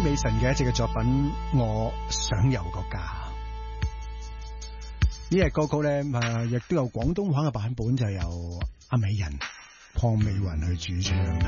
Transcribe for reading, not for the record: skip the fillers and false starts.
美神嘅一隻嘅作品《我想有個家》。呢隻歌曲咧，亦都有廣東話嘅版本，就由阿美人鄺美雲去主唱。